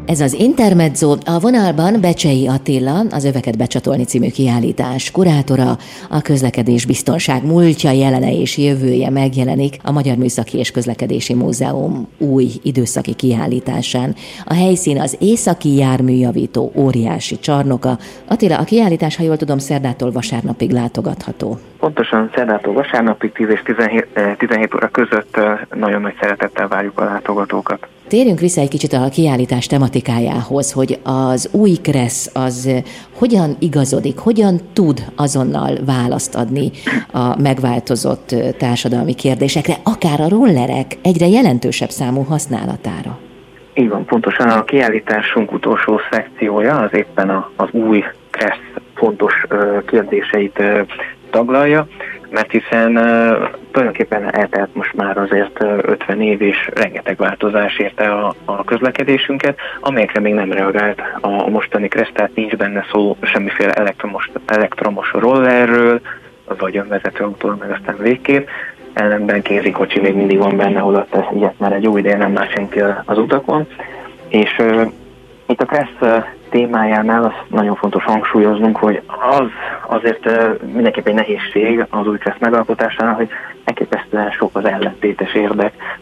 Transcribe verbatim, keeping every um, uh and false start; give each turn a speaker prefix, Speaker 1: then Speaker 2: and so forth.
Speaker 1: Ez az Intermezzo, a vonalban Becsei Attila, az Öveket becsatolni című kiállítás kurátora, a közlekedés biztonság múltja, jelene és jövője megjelenik a Magyar Műszaki és Közlekedési Múzeum új időszaki kiállításán. A helyszín az Északi Járműjavító óriási csarnoka. Attila, a kiállítás, ha jól tudom, szerdától vasárnapig látogatható.
Speaker 2: Pontosan szerdától vasárnapig tíz és tizenhét óra között nagyon nagy szeretettel várjuk a látogatókat.
Speaker 1: Térjünk vissza egy kicsit a kiállítás tematikájához, hogy az új Kressz az hogyan igazodik, hogyan tud azonnal választ adni a megváltozott társadalmi kérdésekre, akár a rollerek egyre jelentősebb számú használatára.
Speaker 2: Így van, pontosan a kiállításunk utolsó szekciója az éppen a, az új Kressz fontos kérdéseit taglalja, mert hiszen uh, tulajdonképpen eltelt most már azért uh, ötven év, és rengeteg változás érte a, a közlekedésünket, amelyekre még nem reagált a mostani Kressz, tehát nincs benne szó semmiféle elektromos, elektromos rollerről, vagy önvezető autóról, meg aztán végképp. Ellenben kézikocsi még mindig van benne, holott ilyet már egy jó ideje nem lát senki az utakon. És uh, itt a Kressz uh, témájánál az nagyon fontos hangsúlyoznunk, hogy az azért mindenképp egy nehézség az új Kressz megalkotásánál, hogy elképesztően sok az ellentétes érdek,